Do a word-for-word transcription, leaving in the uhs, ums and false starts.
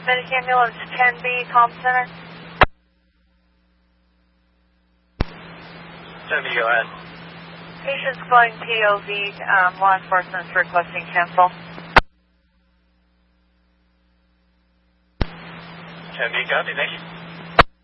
Medic Ambulance ten B, Comm Center. ten B, go ahead. Patient's going P O V. Um, law enforcement's requesting cancel. ten B, copy, thank you.